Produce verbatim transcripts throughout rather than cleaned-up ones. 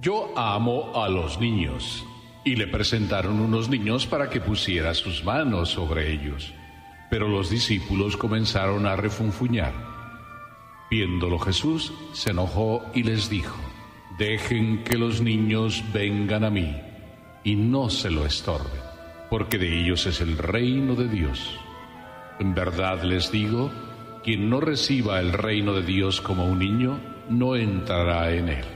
Yo amo a los niños. Y le presentaron unos niños para que pusiera sus manos sobre ellos. Pero los discípulos comenzaron a refunfuñar. Viéndolo Jesús, se enojó y les dijo: dejen que los niños vengan a mí, y no se lo estorben, porque de ellos es el reino de Dios. En verdad les digo, quien no reciba el reino de Dios como un niño, no entrará en él.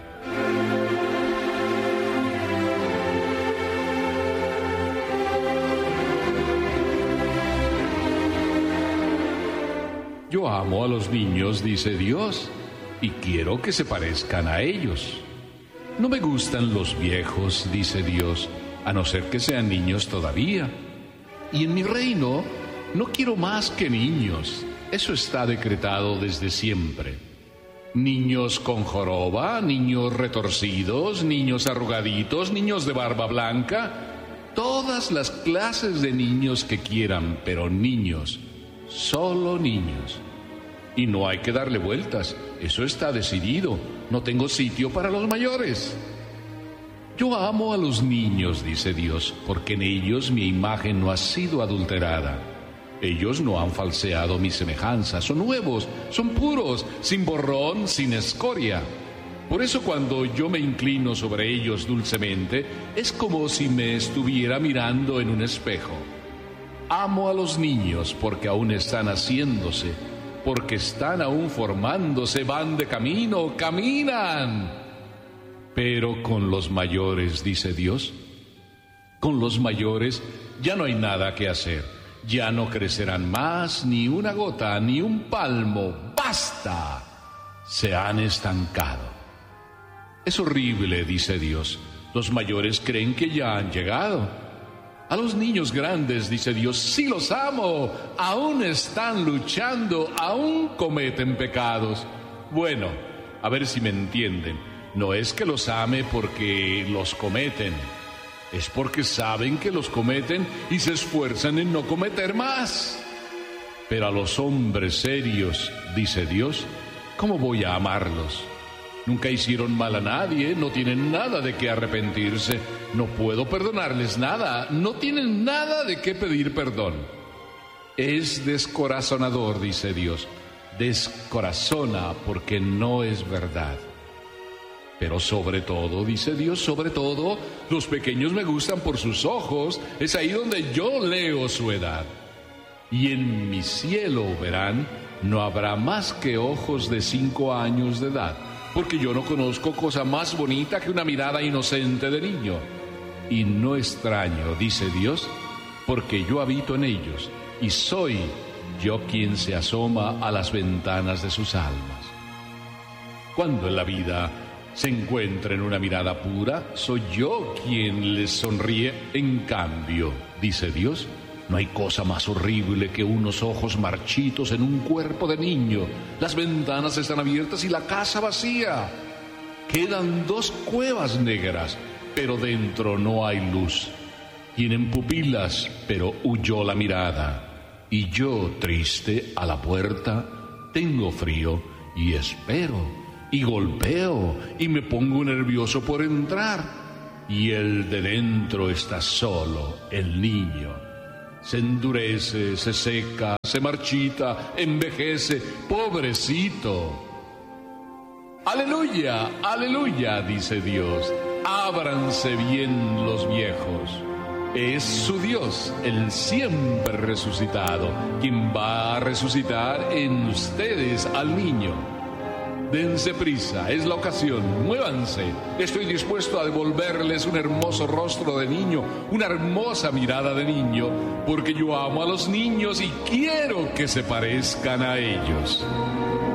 Yo amo a los niños, dice Dios, y quiero que se parezcan a ellos. No me gustan los viejos, dice Dios, a no ser que sean niños todavía. Y en mi reino no quiero más que niños. Eso está decretado desde siempre. Niños con joroba, niños retorcidos, niños arrugaditos, niños de barba blanca, todas las clases de niños que quieran, pero niños, solo niños. Y no hay que darle vueltas, eso está decidido. No tengo sitio para los mayores. Yo amo a los niños, dice Dios, porque en ellos mi imagen no ha sido adulterada. Ellos no han falseado mi semejanza, son nuevos, son puros, sin borrón, sin escoria. Por eso cuando yo me inclino sobre ellos dulcemente, es como si me estuviera mirando en un espejo. Amo a los niños porque aún están haciéndose, porque están aún formándose, van de camino, caminan. Pero con los mayores, dice Dios, con los mayores ya no hay nada que hacer. Ya no crecerán más ni una gota, ni un palmo. ¡Basta! Se han estancado. Es horrible, dice Dios. Los mayores creen que ya han llegado. A los niños grandes, dice Dios, sí los amo. Aún están luchando, aún cometen pecados. Bueno, a ver si me entienden. No es que los ame porque los cometen. Es porque saben que los cometen y se esfuerzan en no cometer más. Pero a los hombres serios, dice Dios, ¿cómo voy a amarlos? Nunca hicieron mal a nadie, no tienen nada de qué arrepentirse, no puedo perdonarles nada, no tienen nada de qué pedir perdón. Es descorazonador, dice Dios, descorazona porque no es verdad. Pero sobre todo, dice Dios, sobre todo, los pequeños me gustan por sus ojos, es ahí donde yo leo su edad. Y en mi cielo, verán, no habrá más que ojos de cinco años de edad, porque yo no conozco cosa más bonita que una mirada inocente de niño. Y no extraño, dice Dios, porque yo habito en ellos, y soy yo quien se asoma a las ventanas de sus almas. Cuando en la vida se encuentra en una mirada pura, soy yo quien les sonríe. En cambio, dice Dios, no hay cosa más horrible que unos ojos marchitos en un cuerpo de niño. Las ventanas están abiertas y la casa vacía. Quedan dos cuevas negras, pero dentro no hay luz. Tienen pupilas, pero huyó la mirada. Y yo, triste, a la puerta, tengo frío y espero. Y golpeo y me pongo nervioso por entrar. Y el de dentro está solo, el niño. Se endurece, se seca, se marchita, envejece. ¡Pobrecito! ¡Aleluya! ¡Aleluya! Dice Dios. Ábranse bien los viejos. Es su Dios, el siempre resucitado, quien va a resucitar en ustedes al niño. Dense prisa, es la ocasión, muévanse. Estoy dispuesto a devolverles un hermoso rostro de niño, una hermosa mirada de niño, porque yo amo a los niños y quiero que se parezcan a ellos.